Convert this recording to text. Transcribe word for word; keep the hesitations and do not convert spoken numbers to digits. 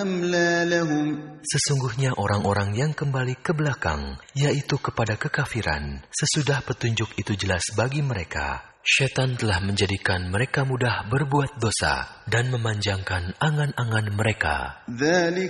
أملى لهم Sesungguhnya orang-orang yang kembali ke belakang, yaitu kepada kekafiran, sesudah petunjuk itu jelas bagi mereka, syaitan telah menjadikan mereka mudah berbuat dosa dan memanjangkan angan-angan mereka. ذلك